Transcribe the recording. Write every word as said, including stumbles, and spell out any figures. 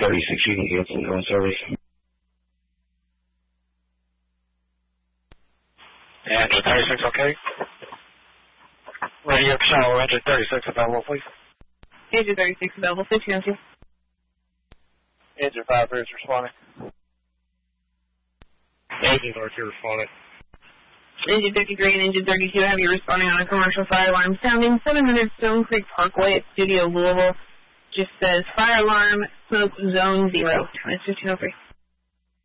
thirty-six, you can get some on service. Engine thirty-six, okay. Radio Channel, engine thirty-six available, please. Engine thirty-six available, fifteen oh two. Engine five is responding. Engine R two responding. Engine fifty-three and Engine thirty-two have you responding on a commercial fire alarm sounding seven hundred Stone Creek Parkway at Studio Louisville. Just says fire alarm, smoke zone zero. It's fifteen oh three.